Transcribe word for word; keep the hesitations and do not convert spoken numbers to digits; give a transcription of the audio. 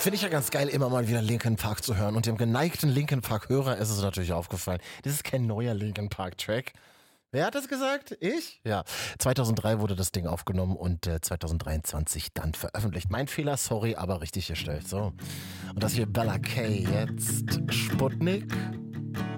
Finde ich ja ganz geil, immer mal wieder Linkin Park zu hören. Und dem geneigten Linkin Park-Hörer ist es natürlich aufgefallen. Das ist kein neuer Linkin Park-Track. Wer hat das gesagt? Ich? Ja. zweitausenddrei wurde das Ding aufgenommen und äh, zweitausenddreiundzwanzig dann veröffentlicht. Mein Fehler, sorry, aber richtig gestellt. So. Und das hier Bella K. Jetzt Sputnik.